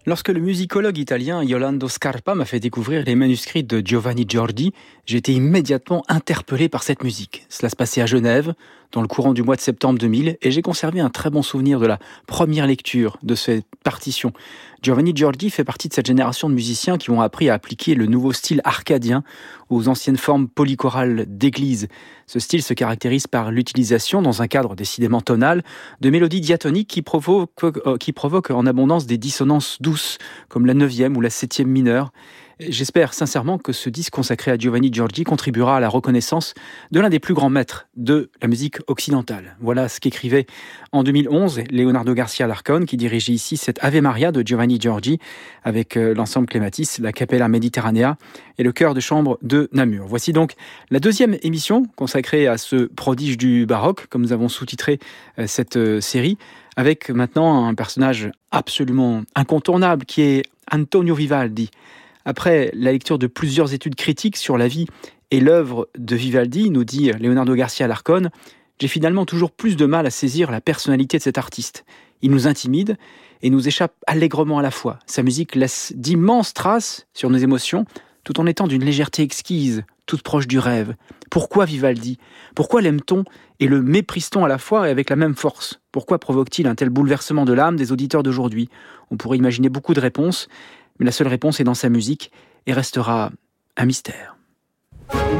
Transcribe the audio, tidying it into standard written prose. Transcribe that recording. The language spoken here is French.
Lorsque le musicologue italien Yolando Scarpa m'a fait découvrir les manuscrits de Giovanni Giorgi, j'ai été immédiatement interpellé par cette musique. Cela se passait à Genève, dans le courant du mois de septembre 2000, et j'ai conservé un très bon souvenir de la première lecture de cette partition. Giovanni Giorgi fait partie de cette génération de musiciens qui ont appris à appliquer le nouveau style arcadien aux anciennes formes polychorales d'église. Ce style se caractérise par l'utilisation, dans un cadre décidément tonal, de mélodies diatoniques qui provoquent en abondance des dissonances douces, comme la 9e ou la 7e mineure. J'espère sincèrement que ce disque consacré à Giovanni Giorgi contribuera à la reconnaissance de l'un des plus grands maîtres de la musique occidentale. Voilà ce qu'écrivait en 2011 Leonardo Garcia Alarcón, qui dirigeait ici cette Ave Maria de Giovanni Giorgi avec l'ensemble Clematis, la Capella Mediterranea et le chœur de chambre de Namur. Voici donc la deuxième émission consacrée à ce prodige du baroque, comme nous avons sous-titré cette série, avec maintenant un personnage absolument incontournable qui est Antonio Vivaldi. Après la lecture de plusieurs études critiques sur la vie et l'œuvre de Vivaldi, nous dit Leonardo Garcia Alarcón, j'ai finalement toujours plus de mal à saisir la personnalité de cet artiste. Il nous intimide et nous échappe allègrement à la fois. Sa musique laisse d'immenses traces sur nos émotions, tout en étant d'une légèreté exquise, toute proche du rêve. Pourquoi Vivaldi ? Pourquoi l'aime-t-on et le méprise-t-on à la fois et avec la même force ? Pourquoi provoque-t-il un tel bouleversement de l'âme des auditeurs d'aujourd'hui ? On pourrait imaginer beaucoup de réponses, mais la seule réponse est dans sa musique et restera un mystère.